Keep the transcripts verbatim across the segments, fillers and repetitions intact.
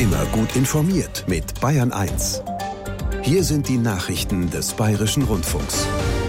Immer gut informiert mit Bayern eins. Hier sind die Nachrichten des Bayerischen Rundfunks.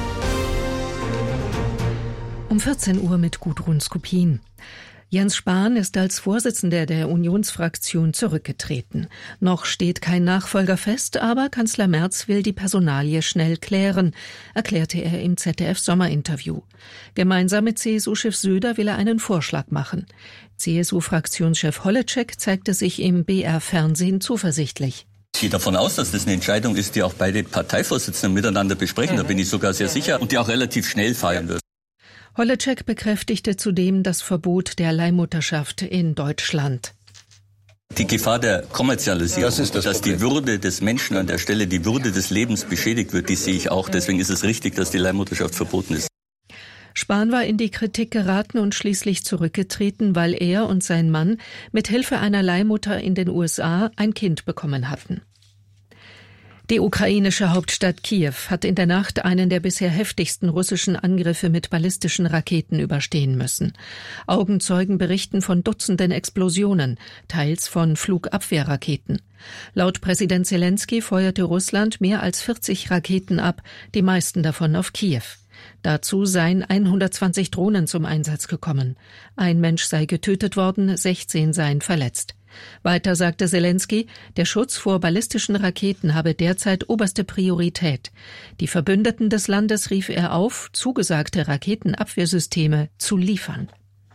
Um vierzehn Uhr mit Gudrun Skopin. Jens Spahn ist als Vorsitzender der Unionsfraktion zurückgetreten. Noch steht kein Nachfolger fest, aber Kanzler Merz will die Personalie schnell klären, erklärte er im Z D F-Sommerinterview. Gemeinsam mit C S U-Chef Söder will er einen Vorschlag machen. C S U-Fraktionschef Holleczek zeigte sich im B R-Fernsehen zuversichtlich. Ich gehe davon aus, dass das eine Entscheidung ist, die auch beide Parteivorsitzenden miteinander besprechen. Da bin ich sogar sehr sicher und die auch relativ schnell fallen wird. Holleczek bekräftigte zudem das Verbot der Leihmutterschaft in Deutschland. Die Gefahr der Kommerzialisierung, das ist das dass Problem. Die Würde des Menschen an der Stelle, die Würde des Lebens beschädigt wird, die sehe ich auch. Deswegen ist es richtig, dass die Leihmutterschaft verboten ist. Spahn war in die Kritik geraten und schließlich zurückgetreten, weil er und sein Mann mit Hilfe einer Leihmutter in den U S A ein Kind bekommen hatten. Die ukrainische Hauptstadt Kiew hat in der Nacht einen der bisher heftigsten russischen Angriffe mit ballistischen Raketen überstehen müssen. Augenzeugen berichten von Dutzenden Explosionen, teils von Flugabwehrraketen. Laut Präsident Zelensky feuerte Russland mehr als vierzig Raketen ab, die meisten davon auf Kiew. Dazu seien hundertzwanzig Drohnen zum Einsatz gekommen. Ein Mensch sei getötet worden, sechzehn seien verletzt. Weiter sagte Zelensky, der Schutz vor ballistischen Raketen habe derzeit oberste Priorität. Die Verbündeten des Landes rief er auf, zugesagte Raketenabwehrsysteme zu liefern.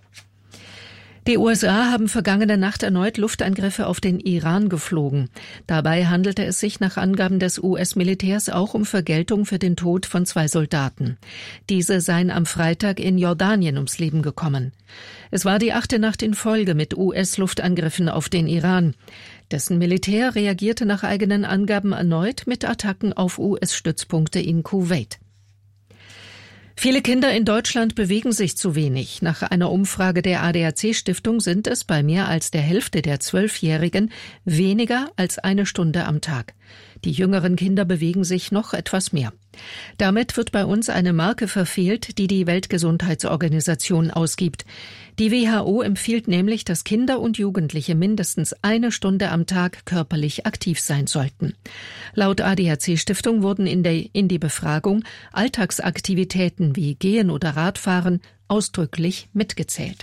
Die U S A haben vergangene Nacht erneut Luftangriffe auf den Iran geflogen. Dabei handelte es sich nach Angaben des U S-Militärs auch um Vergeltung für den Tod von zwei Soldaten. Diese seien am Freitag in Jordanien ums Leben gekommen. Es war die achte Nacht in Folge mit U S-Luftangriffen auf den Iran. Dessen Militär reagierte nach eigenen Angaben erneut mit Attacken auf U S-Stützpunkte in Kuwait. Viele Kinder in Deutschland bewegen sich zu wenig. Nach einer Umfrage der A D A C-Stiftung sind es bei mehr als der Hälfte der Zwölfjährigen weniger als eine Stunde am Tag. Die jüngeren Kinder bewegen sich noch etwas mehr. Damit wird bei uns eine Marke verfehlt, die die Weltgesundheitsorganisation ausgibt. Die W H O empfiehlt nämlich, dass Kinder und Jugendliche mindestens eine Stunde am Tag körperlich aktiv sein sollten. Laut A D A C-Stiftung wurden in, der, in die Befragung Alltagsaktivitäten wie Gehen oder Radfahren ausdrücklich mitgezählt.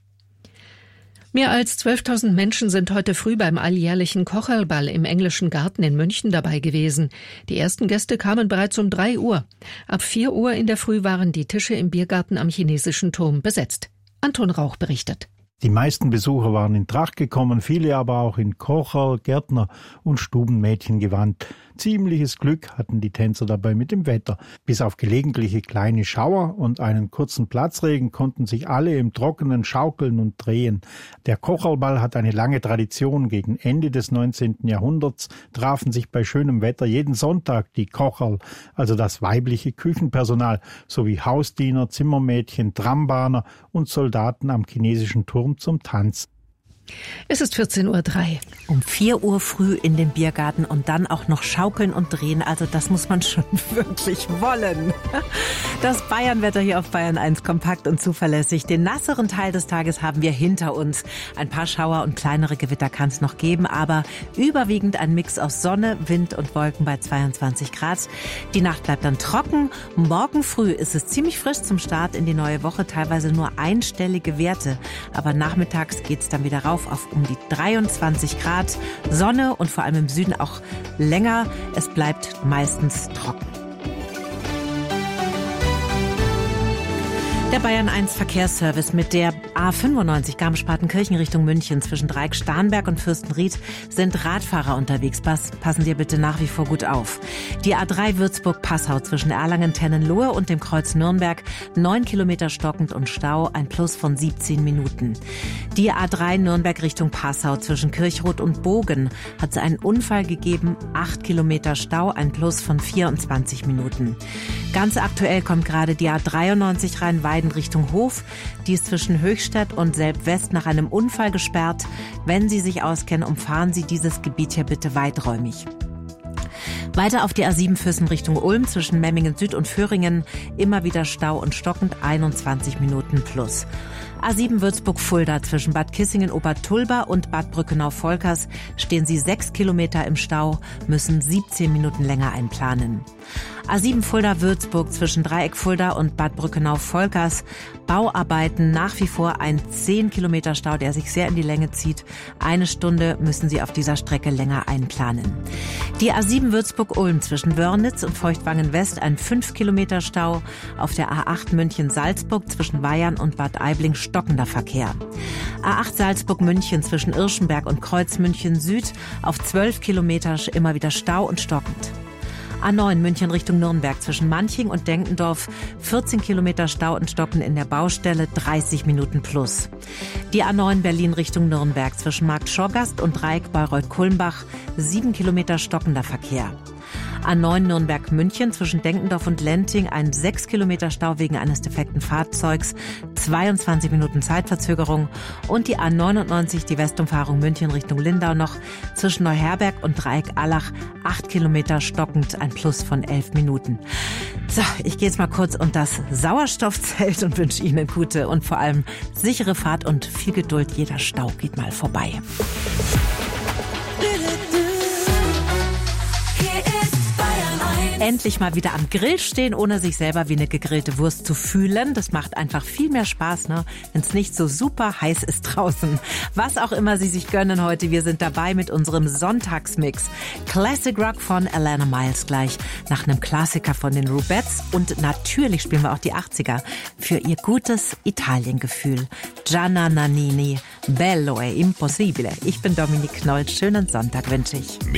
Mehr als zwölftausend Menschen sind heute früh beim alljährlichen Kocherlball im Englischen Garten in München dabei gewesen. Die ersten Gäste kamen bereits um drei Uhr. Ab vier Uhr in der Früh waren die Tische im Biergarten am Chinesischen Turm besetzt. Anton Rauch berichtet. Die meisten Besucher waren in Tracht gekommen, viele aber auch in Kocherl, Gärtner und Stubenmädchengewand. Ziemliches Glück hatten die Tänzer dabei mit dem Wetter. Bis auf gelegentliche kleine Schauer und einen kurzen Platzregen konnten sich alle im Trockenen schaukeln und drehen. Der Kocherlball hat eine lange Tradition. Gegen Ende des neunzehnten Jahrhunderts trafen sich bei schönem Wetter jeden Sonntag die Kocherl, also das weibliche Küchenpersonal, sowie Hausdiener, Zimmermädchen, Trambahner und Soldaten am Chinesischen Turm zum Tanz. Es ist vierzehn Uhr drei. Um vier Uhr früh in den Biergarten und dann auch noch schaukeln und drehen. Also das muss man schon wirklich wollen. Das Bayernwetter hier auf Bayern eins, kompakt und zuverlässig. Den nasseren Teil des Tages haben wir hinter uns. Ein paar Schauer und kleinere Gewitter kann es noch geben, aber überwiegend ein Mix aus Sonne, Wind und Wolken bei zweiundzwanzig Grad. Die Nacht bleibt dann trocken. Morgen früh ist es ziemlich frisch zum Start in die neue Woche. Teilweise nur einstellige Werte. Aber nachmittags geht es dann wieder rauf auf um die dreiundzwanzig Grad, Sonne und vor allem im Süden auch länger. Es bleibt meistens trocken. Der Bayern eins Verkehrsservice mit der A fünfundneunzig Garmisch-Partenkirchen Richtung München zwischen Dreieck-Starnberg und Fürstenried sind Radfahrer unterwegs. Pass, passen dir bitte nach wie vor gut auf. Die A drei Würzburg-Passau zwischen Erlangen-Tennenlohe und dem Kreuz Nürnberg neun Kilometer stockend und Stau, ein Plus von siebzehn Minuten. Die A drei Nürnberg Richtung Passau zwischen Kirchroth und Bogen hat es einen Unfall gegeben, acht Kilometer Stau, ein Plus von vierundzwanzig Minuten. Ganz aktuell kommt gerade die A dreiundneunzig Rhein-Weiden Richtung Hof. Die ist zwischen Höchstadt und Selb-West nach einem Unfall gesperrt. Wenn Sie sich auskennen, umfahren Sie dieses Gebiet hier bitte weiträumig. Weiter auf die A sieben Füssen Richtung Ulm zwischen Memmingen Süd und Föhringen. Immer wieder Stau und stockend, einundzwanzig Minuten plus. A sieben Würzburg-Fulda zwischen Bad Kissingen-Obertulba und Bad Brückenau-Volkers stehen Sie sechs Kilometer im Stau, müssen siebzehn Minuten länger einplanen. A sieben Fulda-Würzburg zwischen Dreieck Fulda und Bad Brückenau-Volkers. Bauarbeiten, nach wie vor ein zehn Kilometer Stau, der sich sehr in die Länge zieht. Eine Stunde müssen Sie auf dieser Strecke länger einplanen. Die A sieben Würzburg-Ulm zwischen Wörnitz und Feuchtwangen-West ein fünf Kilometer Stau. Auf der A acht München-Salzburg zwischen Weyern und Bad Aibling stockender Verkehr. A acht Salzburg-München zwischen Irschenberg und Kreuz München Süd auf zwölf Kilometer immer wieder Stau und stockend. A neun München Richtung Nürnberg zwischen Manching und Denkendorf, vierzehn Kilometer Stau und Stocken in der Baustelle, dreißig Minuten plus. Die A neun Berlin Richtung Nürnberg zwischen Markt Schorgast und Dreieck Bayreuth-Kulmbach, sieben Kilometer stockender Verkehr. A neun Nürnberg-München zwischen Denkendorf und Lenting ein sechs Kilometer Stau wegen eines defekten Fahrzeugs, zweiundzwanzig Minuten Zeitverzögerung. Und die A neunundneunzig, die Westumfahrung München Richtung Lindau noch zwischen Neuherberg und Dreieck Allach, acht Kilometer stockend, ein Plus von elf Minuten. So, ich gehe jetzt mal kurz unter das Sauerstoffzelt und wünsche Ihnen gute und vor allem sichere Fahrt und viel Geduld. Jeder Stau geht mal vorbei. Endlich mal wieder am Grill stehen, ohne sich selber wie eine gegrillte Wurst zu fühlen. Das macht einfach viel mehr Spaß, ne? Wenn es nicht so super heiß ist draußen. Was auch immer Sie sich gönnen heute, wir sind dabei mit unserem Sonntagsmix. Classic Rock von Alana Miles gleich, nach einem Klassiker von den Rubettes. Und natürlich spielen wir auch die achtziger für ihr gutes Italiengefühl. Gianna Nannini, Bello e Impossibile. Ich bin Dominique Knoll, schönen Sonntag wünsche ich.